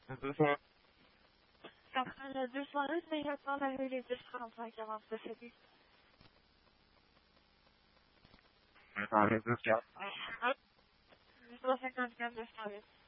2 soirées. Ça prend 2 soirées, mais j'attends d'aller les 10-35 avant de procéder. Je vais faire les 2 4. 854 de service.